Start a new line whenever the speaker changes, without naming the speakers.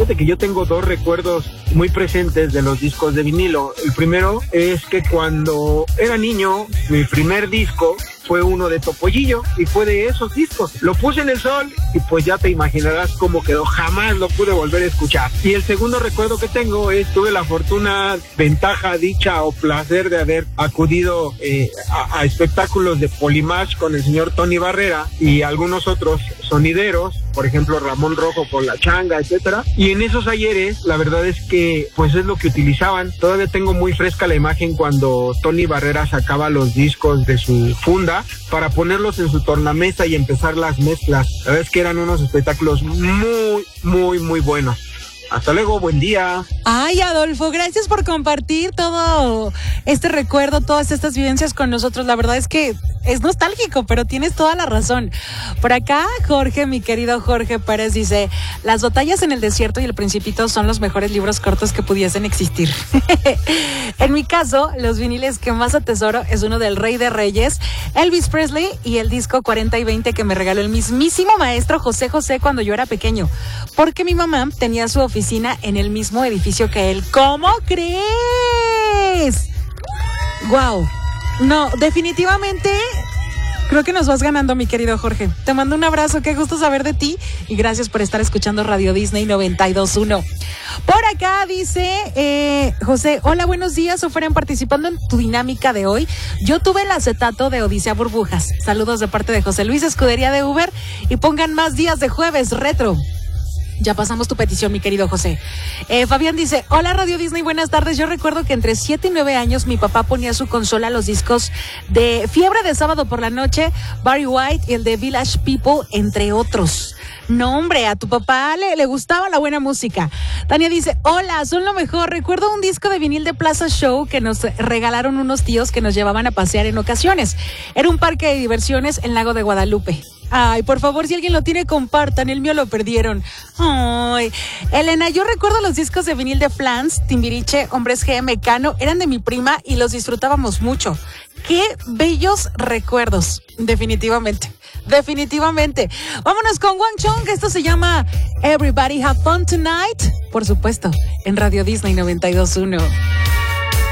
Fíjate que yo tengo dos recuerdos muy presentes de los discos de vinilo. El primero es que cuando era niño, mi primer disco fue uno de Topollillo y fue de esos discos. Lo puse en el sol y pues ya te imaginarás cómo quedó. Jamás lo pude volver a escuchar. Y el segundo recuerdo que tengo es tuve la fortuna, ventaja, dicha o placer de haber acudido a espectáculos de Polimash con el señor Tony Barrera y algunos otros sonideros, por ejemplo Ramón Rojo con La Changa, etcétera. Y en esos ayeres, la verdad es que pues es lo que utilizaban. Todavía tengo muy fresca la imagen cuando Tony Barrera sacaba los discos de su funda para ponerlos en su tornamesa y empezar las mezclas. La verdad es que eran unos espectáculos muy buenos. Hasta luego, buen día.
Ay, Adolfo, gracias por compartir todo este recuerdo, todas estas vivencias con nosotros. La verdad es que es nostálgico, pero tienes toda la razón. Por acá, Jorge, mi querido Jorge Pérez, dice: Las batallas en el desierto y El Principito son los mejores libros cortos que pudiesen existir. En mi caso, los viniles que más atesoro es uno del Rey de Reyes, Elvis Presley, y el disco 40 y 20 que me regaló el mismísimo maestro José José cuando yo era pequeño, porque mi mamá tenía su oficina en el mismo edificio que él. ¿Cómo crees? ¡Guau! No, definitivamente creo que nos vas ganando, mi querido Jorge. Te mando un abrazo, qué gusto saber de ti y gracias por estar escuchando Radio Disney 92.1. Por acá dice José: hola, buenos días, Oferen, participando en tu dinámica de hoy. Yo tuve el acetato de Odisea Burbujas. Saludos de parte de José Luis, Escudería de Uber, y pongan más días de jueves retro. Ya pasamos tu petición, mi querido José. Fabián dice: hola Radio Disney, buenas tardes. Yo recuerdo que entre 7 y 9 años mi papá ponía a su consola los discos de Fiebre de Sábado por la Noche, Barry White y el de Village People, entre otros. No, hombre, a tu papá le gustaba la buena música. Tania dice: hola, son lo mejor. Recuerdo un disco de vinil de Plaza Show que nos regalaron unos tíos que nos llevaban a pasear en ocasiones. Era un parque de diversiones en Lago de Guadalupe. Ay, por favor, si alguien lo tiene, compartan. El mío lo perdieron. Ay, Elena, yo recuerdo los discos de vinil de Flans, Timbiriche, Hombres G, Mecano. Eran de mi prima y los disfrutábamos mucho. Qué bellos recuerdos. Definitivamente. Vámonos con Wang Chung, que esto se llama Everybody Have Fun Tonight. Por supuesto, en Radio Disney 92.1.